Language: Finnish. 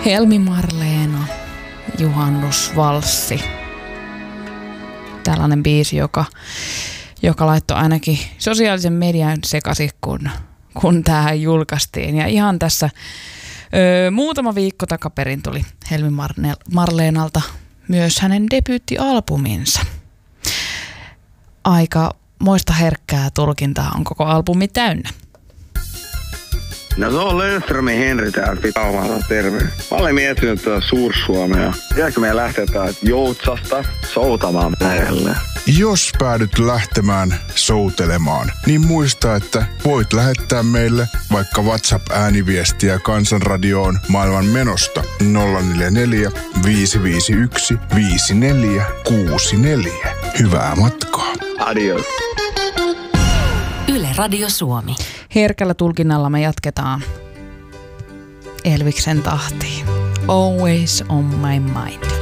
Helmi Marleena, Juhannusvalssi. Tällainen biisi, joka laittoi ainakin sosiaalisen median sekaisin, kun tämä julkaistiin. Ja ihan tässä muutama viikko takaperin tuli Helmi Marleenalta myös hänen debyyttialbuminsa. Aika moista herkkää tulkintaa on koko albumi täynnä. No se on Löfströmin Henri täältä Pitaumalta, terve. Mä olen miettinyt tuota Suur-Suomea. Tiedätkö meidän lähteä Joutsasta soutamaan lähelle? Jos päädyt lähtemään soutelemaan, niin muista, että voit lähettää meille vaikka WhatsApp-ääniviestiä Kansanradioon maailman menosta 044 551 5464. Hyvää matkaa. Adios. Yle Radio Suomi. Herkällä tulkinnalla me jatketaan Elviksen tahtiin. Always on my mind.